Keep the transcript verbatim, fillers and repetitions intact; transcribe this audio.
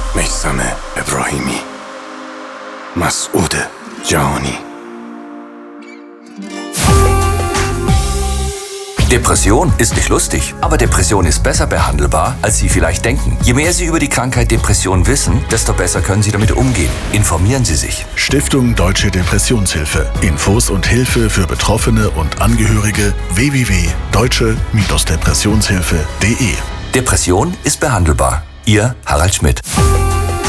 میثم ابراهیمی، مسعود جهانی. Depression ist nicht lustig, aber Depression ist besser behandelbar, als Sie vielleicht denken. Je mehr Sie über die Krankheit Depression wissen, desto besser können Sie damit umgehen. Informieren Sie sich. Stiftung Deutsche Depressionshilfe. Infos und Hilfe für Betroffene und Angehörige w w w punkt deutsche Depressionshilfe punkt de. Depression ist behandelbar. Ihr Harald Schmidt.